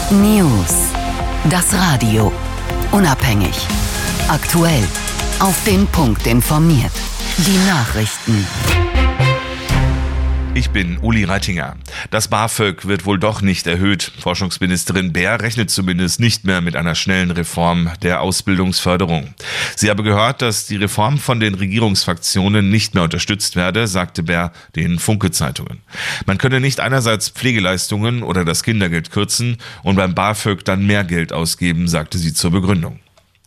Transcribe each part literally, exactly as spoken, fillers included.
News. Das Radio. Unabhängig. Aktuell. Auf den Punkt informiert. Die Nachrichten. Ich bin Uli Reitinger. Das BAföG wird wohl doch nicht erhöht. Forschungsministerin Baer rechnet zumindest nicht mehr mit einer schnellen Reform der Ausbildungsförderung. Sie habe gehört, dass die Reform von den Regierungsfraktionen nicht mehr unterstützt werde, sagte Baer den Funke-Zeitungen. Man könne nicht einerseits Pflegeleistungen oder das Kindergeld kürzen und beim BAföG dann mehr Geld ausgeben, sagte sie zur Begründung.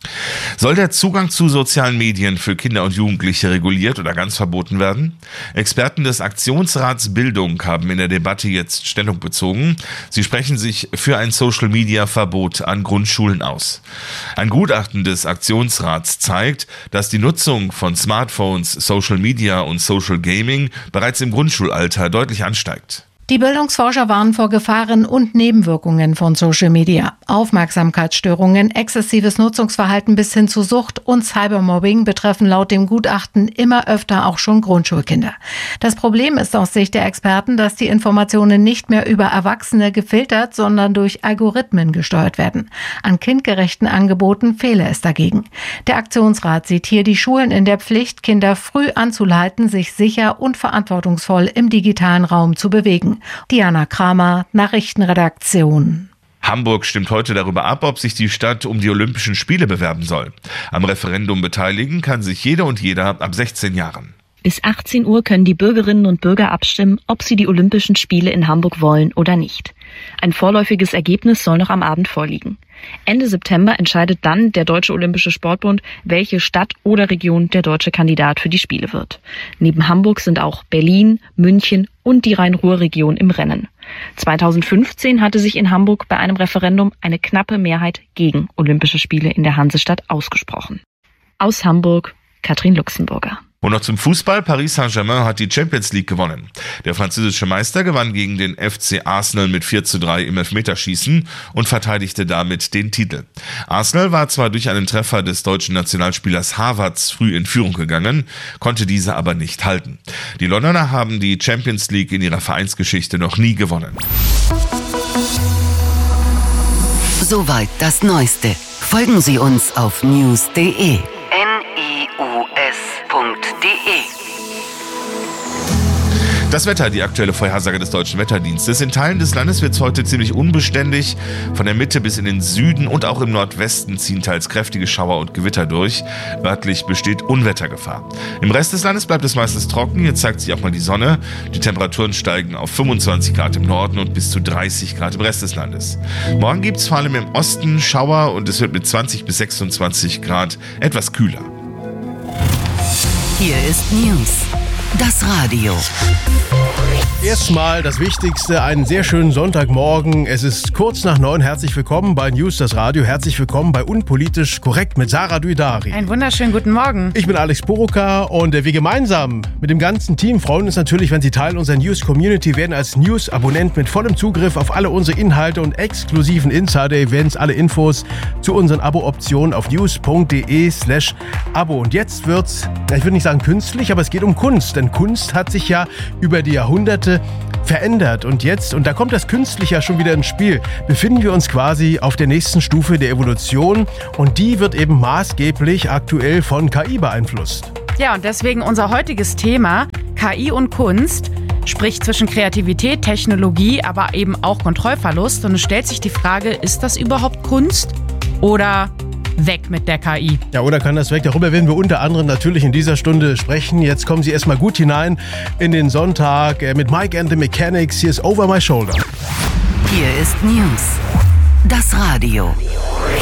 Soll der Zugang zu sozialen Medien für Kinder und Jugendliche reguliert oder ganz verboten werden? Experten des Aktionsrats Bildung haben in der Debatte jetzt Stellung bezogen. Sie sprechen sich für ein Social-Media-Verbot an Grundschulen aus. Ein Gutachten des Aktionsrats zeigt, dass die Nutzung von Smartphones, Social Media und Social Gaming bereits im Grundschulalter deutlich ansteigt. Die Bildungsforscher warnen vor Gefahren und Nebenwirkungen von Social Media. Aufmerksamkeitsstörungen, exzessives Nutzungsverhalten bis hin zu Sucht und Cybermobbing betreffen laut dem Gutachten immer öfter auch schon Grundschulkinder. Das Problem ist aus Sicht der Experten, dass die Informationen nicht mehr über Erwachsene gefiltert, sondern durch Algorithmen gesteuert werden. An kindgerechten Angeboten fehle es dagegen. Der Aktionsrat sieht hier die Schulen in der Pflicht, Kinder früh anzuleiten, sich sicher und verantwortungsvoll im digitalen Raum zu bewegen. Diana Kramer, Nachrichtenredaktion. Hamburg stimmt heute darüber ab, ob sich die Stadt um die Olympischen Spiele bewerben soll. Am Referendum beteiligen kann sich jede und jeder ab sechzehn Jahren. Bis achtzehn Uhr können die Bürgerinnen und Bürger abstimmen, ob sie die Olympischen Spiele in Hamburg wollen oder nicht. Ein vorläufiges Ergebnis soll noch am Abend vorliegen. Ende September entscheidet dann der Deutsche Olympische Sportbund, welche Stadt oder Region der deutsche Kandidat für die Spiele wird. Neben Hamburg sind auch Berlin, München und die Rhein-Ruhr-Region im Rennen. zweitausendfünfzehn hatte sich in Hamburg bei einem Referendum eine knappe Mehrheit gegen Olympische Spiele in der Hansestadt ausgesprochen. Aus Hamburg, Katrin Luxemburger. Und noch zum Fußball. Paris Saint-Germain hat die Champions League gewonnen. Der französische Meister gewann gegen den F C Arsenal mit vier zu drei im Elfmeterschießen und verteidigte damit den Titel. Arsenal war zwar durch einen Treffer des deutschen Nationalspielers Havertz früh in Führung gegangen, konnte diese aber nicht halten. Die Londoner haben die Champions League in ihrer Vereinsgeschichte noch nie gewonnen. Soweit das Neueste. Folgen Sie uns auf news punkt de. Das Wetter, die aktuelle Vorhersage des Deutschen Wetterdienstes. In Teilen des Landes wird es heute ziemlich unbeständig. Von der Mitte bis in den Süden und auch im Nordwesten ziehen teils kräftige Schauer und Gewitter durch. Örtlich besteht Unwettergefahr. Im Rest des Landes bleibt es meistens trocken. Hier zeigt sich auch mal die Sonne. Die Temperaturen steigen auf fünfundzwanzig Grad im Norden und bis zu dreißig Grad im Rest des Landes. Morgen gibt es vor allem im Osten Schauer und es wird mit zwanzig bis sechsundzwanzig Grad etwas kühler. Hier ist News. Das Radio. Erstmal das Wichtigste, einen sehr schönen Sonntagmorgen. Es ist kurz nach neun. Herzlich willkommen bei News, das Radio. Herzlich willkommen bei Unpolitisch Korrekt mit Sarah Duidari. Einen wunderschönen guten Morgen. Ich bin Alex Poroka und wir gemeinsam mit dem ganzen Team freuen uns natürlich, wenn Sie Teil unserer News-Community werden, als News-Abonnent mit vollem Zugriff auf alle unsere Inhalte und exklusiven Insider-Events. Alle Infos zu unseren Abo-Optionen auf news punkt de slash abo. Und jetzt wird's, ich würde nicht sagen künstlich, aber es geht um Kunst. Denn Kunst hat sich ja über die Jahrhunderte verändert. Und jetzt, und da kommt das Künstliche ja schon wieder ins Spiel, befinden wir uns quasi auf der nächsten Stufe der Evolution. Und die wird eben maßgeblich aktuell von K I beeinflusst. Ja, und deswegen unser heutiges Thema K I und Kunst, sprich zwischen Kreativität, Technologie, aber eben auch Kontrollverlust. Und es stellt sich die Frage, ist das überhaupt Kunst oder weg mit der K I? Ja, oder kann das weg? Darüber werden wir unter anderem natürlich in dieser Stunde sprechen. Jetzt kommen Sie erstmal gut hinein in den Sonntag mit Mike and the Mechanics. Hier ist Over My Shoulder. Hier ist News. Das Radio.